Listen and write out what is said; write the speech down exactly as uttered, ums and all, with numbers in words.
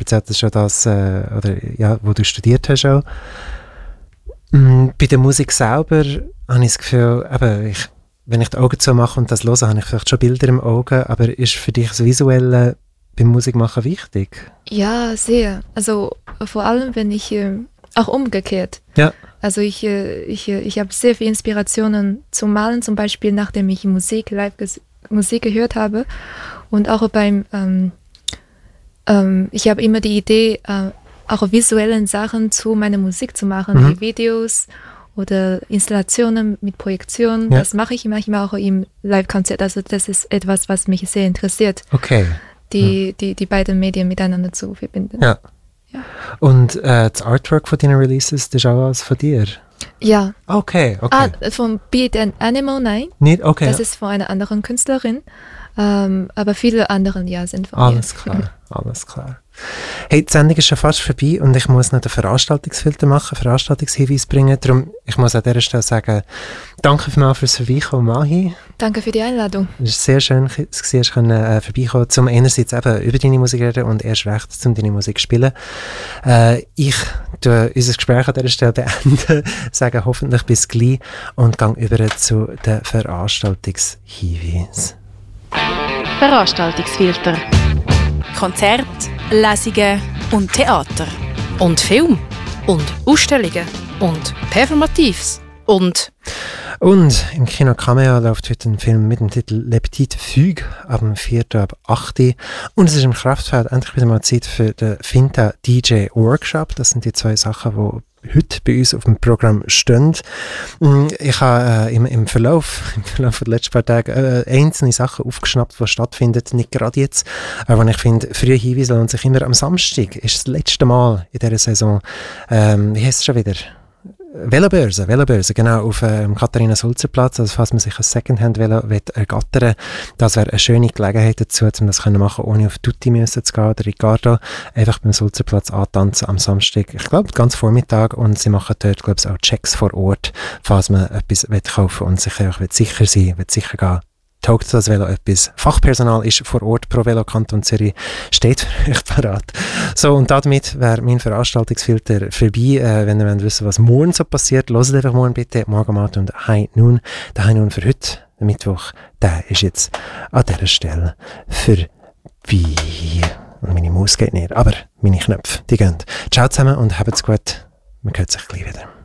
erzählt, das ist schon das, äh, oder, ja, wo du studiert hast auch. Mm, bei der Musik selber habe ich das Gefühl, eben, ich, wenn ich die Augen zu mache und das höre, habe ich vielleicht schon Bilder im Auge, aber ist für dich das Visuelle beim Musikmachen wichtig? Ja, sehr. Also vor allem, wenn ich, äh, auch umgekehrt. Ja. Also ich, äh, ich, äh, ich habe sehr viele Inspirationen zum Malen, zum Beispiel nachdem ich Musik, live ges- Musik gehört habe und auch beim, ähm, ähm, ich habe immer die Idee, äh, auch visuellen Sachen zu meiner Musik zu machen, Mhm. wie Videos oder Installationen mit Projektion. Ja. Das mache ich manchmal auch im Live-Konzert. Also das ist etwas, was mich sehr interessiert, Okay. die, die, die beiden Medien miteinander zu verbinden. Ja. Ja. Und äh, das Artwork von deinen Releases, das ist auch alles von dir? Ja. Okay, okay. Ah, von Beat and Animal, nein. Nicht? Okay. Das ist von einer anderen Künstlerin. Ähm, aber viele anderen, ja, sind von Alles mir. klar, alles klar. Hey, die Sendung ist schon fast vorbei und ich muss noch den Veranstaltungsfilter machen, Veranstaltungshinweis bringen. Darum, ich muss an dieser Stelle sagen, danke vielmals fürs Vorbeikommen, Mahi. Danke für die Einladung. Es ist sehr schön, dass du können, äh, vorbeikommen, zum einerseits eben über deine Musik reden und erst recht, um deine Musik zu spielen. Äh, ich tue unser Gespräch an dieser Stelle beenden, sage hoffentlich bis gleich und gehe über zu den Veranstaltungshinweisen. Veranstaltungsfilter. Konzerte, Lesungen und Theater. Und Film. Und Ausstellungen. Und Performatives. Und... Und im Kino Cameo läuft heute ein Film mit dem Titel «Le Petite Fugue» ab dem vierten ab achten Und es ist im Kraftfeld endlich wieder mal Zeit für den Finta D J Workshop. Das sind die zwei Sachen, die heute bei uns auf dem Programm stehen. Ich habe äh, im, im Verlauf, im Verlauf der letzten paar Tage äh, einzelne Sachen aufgeschnappt, die stattfinden, nicht gerade jetzt, aber ich finde, frühe Hinweise lohnt sich immer. Am Samstag ist das letzte Mal in dieser Saison, ähm, wie heisst es schon wieder? Velobörse, Velobörse, genau, auf dem ähm, Katharina-Sulzer-Platz. Also falls man sich ein Secondhand-Velo ergattern, das wäre eine schöne Gelegenheit dazu, um das zu machen, ohne auf Tutti müssen zu gehen oder Ricardo. Einfach beim Sulzerplatz antanzen am Samstag, ich glaube, ganz Vormittag. Und sie machen dort, glaube ich, auch Checks vor Ort, falls man etwas kaufen will und sich einfach sicher sein will, sicher gehen. Taugt das Velo etwas? Fachpersonal ist vor Ort pro Velo Kanton Zürich, steht für euch parat. So, und damit wäre mein Veranstaltungsfilter vorbei. Äh, wenn ihr wollt wissen, was morgen so passiert, hört einfach morgen bitte Morgen Abend und High Noon. Der High Noon für heute, der Mittwoch, der ist jetzt an dieser Stelle vorbei. Und meine Maus geht nicht, aber meine Knöpfe, die gehen. Ciao zusammen und habt's gut. Man hört sich gleich wieder.